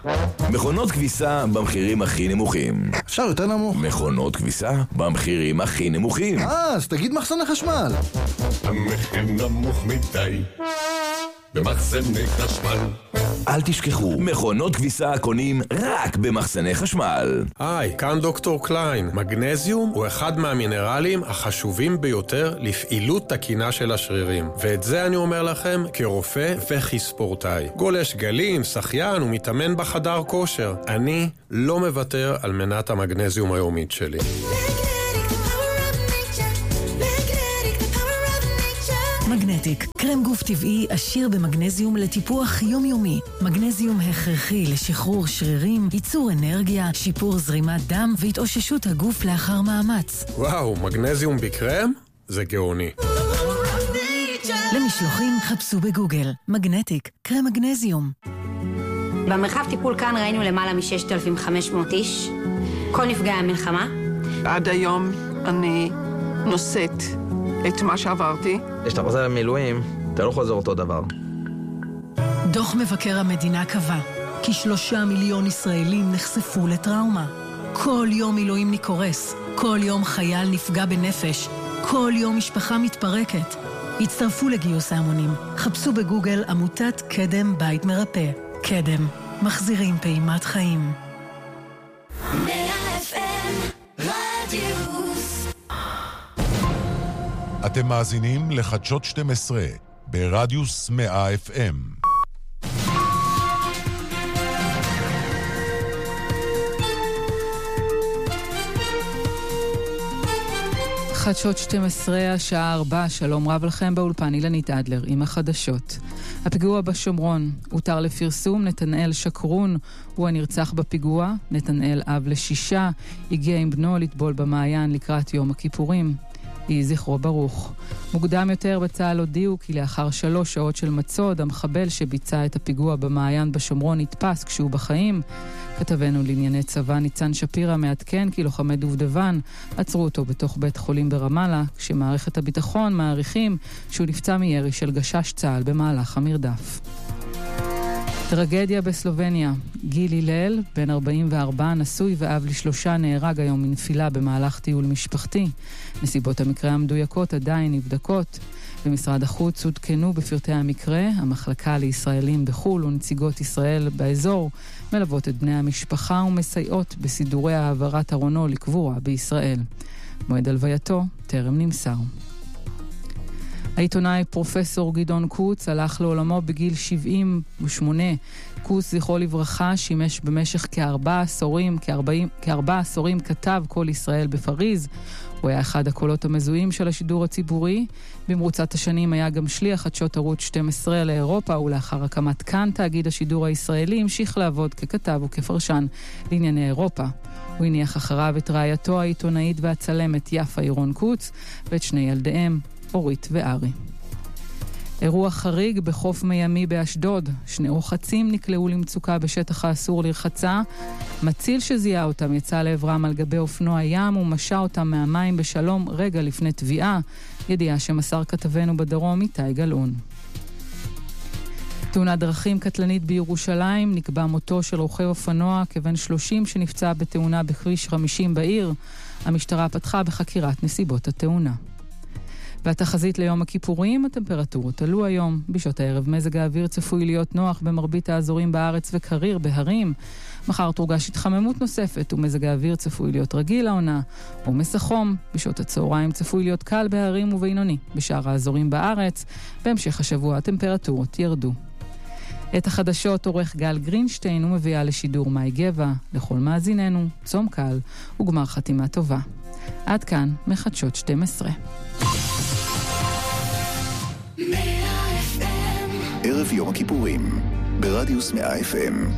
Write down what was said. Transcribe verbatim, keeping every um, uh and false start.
מכונות כביסה במחירים הכי נמוכים. אפשר יותר נמוך? מכונות כביסה במחירים הכי נמוכים. אה, אז תגיד מחסני חשמל. המחיר נמוך מדי במחסני חשמל. אל תשכחו, מכונות כביסה קונים רק במחסני חשמל. היי, כאן דוקטור קליין. מגנזיום הוא אחד מהמינרלים החשובים ביותר לפעילות תקינה של השרירים. ואת זה אני אומר לכם כרופא וכספורטאי. גולש גלים, שחיין ומתאמן בחדר כושר. אני לא מוותר על מנת המגנזיום היומית שלי. מגנטיק, קרם גוף טבעי עשיר במגנזיום לטיפוח יומיומי. מגנזיום הכרחי לשחרור שרירים, ייצור אנרגיה, שיפור זרימת דם והתאוששות הגוף לאחר מאמץ. וואו, מגנזיום בקרם? זה גאוני. למשלוחים חפשו בגוגל. מגנטיק, קרם מגנזיום. במרחב טיפול כאן ראינו למעלה מ-ששת אלפים וחמש מאות איש. כל נפגעי המלחמה. עד היום אני נושאת את מה שעברתי. כשאתה חוזר למילואים, אתה לא חוזר אותו דבר. דוח מבקר המדינה קבע כי שלושה מיליון ישראלים נחשפו לטראומה. כל יום מילואימניק קורס, כל יום חייל נפגע בנפש, כל יום משפחה מתפרקת. הצטרפו לגיוס ההמונים. חפשו בגוגל עמותת קדם בית מרפא. קדם, מחזירים פעימת חיים. אתם מאזינים לחדשות שתים עשרה ברדיוס מאה אף אם. חדשות שתים עשרה, השעה ארבע, שלום רב לכם באולפן אילנית אדלר עם החדשות. הפיגוע בשומרון, הותר לפרסום, נתנאל שקרון הוא הנרצח בפיגוע, נתנאל אב לשישה, הגיע עם בנו לטבול במעיין לקראת יום הכיפורים. יהי זכרו ברוך. מוקדם יותר בצה"ל הודיעו כי לאחר שלוש שעות של מצוד, המחבל שביצע את הפיגוע במעיין בשומרון נתפס כשהוא בחיים. כתבנו לענייני צבא ניצן שפירא מעדכן כי לוחמי דובדבן עצרו אותו בתוך בית חולים ברמאללה, כשמערכת הביטחון מעריכים שהוא נפצע מירי של גשש צה"ל במהלך המרדף. טרגדיה בסלובניה. גיל הלל, בן ארבעים וארבע, נשוי ואב לשלושה, נהרג היום מנפילה במהלך טיול משפחתי. נסיבות המקרה המדויקות עדיין נבדקות. במשרד החוץ עודכנו בפרטי המקרה. המחלקה לישראלים בחול ונציגות ישראל באזור מלוות את בני המשפחה ומסייעות בסידורי העברת ארונו לקבורה בישראל. מועד הלווייתו טרם נמסר. העיתונאי פרופסור גדעון קוץ הלך לעולמו בגיל שבעים ושמונה. קוץ, זכרו לברכה, שימש במשך כארבעה עשורים, כארבעים, כארבעה עשורים כתב כל ישראל בפריז. הוא היה אחד הקולות המזוהים של השידור הציבורי. במרוצת השנים היה גם שליח חדשות ערוץ שתים עשרה לאירופה, ולאחר הקמת כאן תאגיד השידור הישראלי המשיך לעבוד ככתב וכפרשן לענייני אירופה. הוא הניח אחריו את רעייתו העיתונאית והצלמת יפה אירון קוץ ואת שני ילדיהם, אורית וארי. אירוע חריג בחוף מימי באשדוד. שני רוחצים נקלעו למצוקה בשטח האסור לרחצה. מציל שזיהה אותם יצא לעברם על גבי אופנוע ים ומשע אותם מהמים בשלום רגע לפני תביעה. ידיעה שמסר כתבנו בדרום איתי גלעון. תאונת דרכים קטלנית בירושלים, נקבע מותו של רוכב אופנוע כבן שלושים שנפצע בתאונה בכביש חמישים בעיר. המשטרה פתחה בחקירת נסיבות התאונה. והתחזית ליום הכיפורים, הטמפרטורות עלו היום. בשעות הערב מזג האוויר צפוי להיות נוח במרבית האזורים בארץ וקריר בהרים. מחר תורגש התחממות נוספת ומזג האוויר צפוי להיות רגיל לעונה. עומס החום, בשעות הצהריים צפוי להיות קל בהרים ובינוני. בשאר האזורים בארץ, בהמשך השבוע הטמפרטורות ירדו. את החדשות עורך גל גרינשטיין ומביאה לשידור מאי גבע. לכל מאזיננו, צום קל וגמר חתימה טובה. עד כאן מחדשות שתים עשרה. ערב יום הכיפורים ברדיוס מאה אף אם.